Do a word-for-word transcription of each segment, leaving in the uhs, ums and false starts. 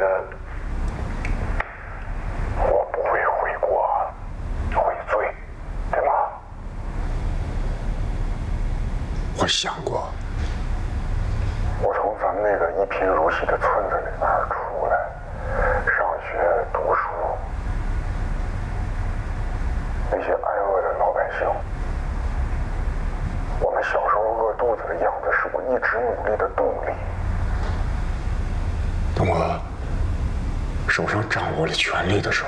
得我不会悔过、悔罪，对吗？ 我想过， 我从咱们那个一贫如洗的村子里边出来，上学读书，那些挨饿的老百姓，我们小时候饿肚子的样子，是我一直努力的动力。 等我手上掌握了权力的时候，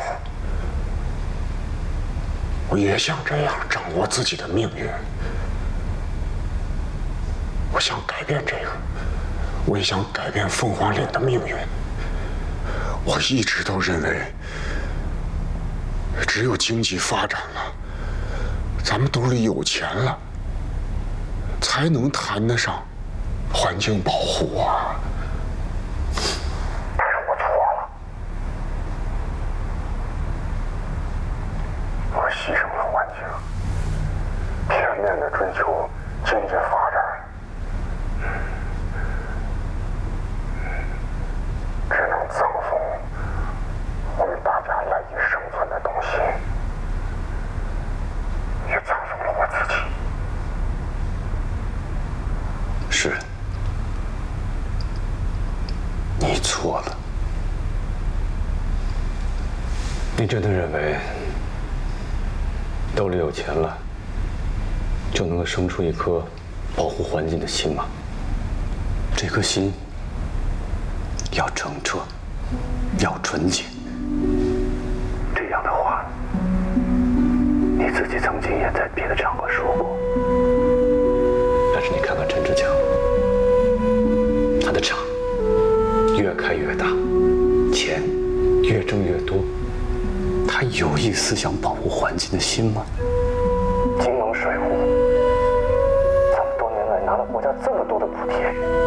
我也想这样掌握自己的命运。我想改变这个，我也想改变凤凰岭的命运。我一直都认为，只有经济发展了，咱们兜里有钱了，才能谈得上环境保护啊。 但是我错了，我牺牲了环境，片面的追求经济发展，只能赠送我们大家赖以生存的东西，也赠送了我自己。 是，你错了。 你真的认为兜里有钱了，就能够生出一颗保护环境的心吗？这颗心要澄澈，要纯洁。这样的话，你自己曾经也在别的场合说过。但是你看看陈志强，他的厂越开越大，钱越挣越多，他有一丝想保护环境的心吗？ 金盟水务这么多年来拿了国家这么多的补贴，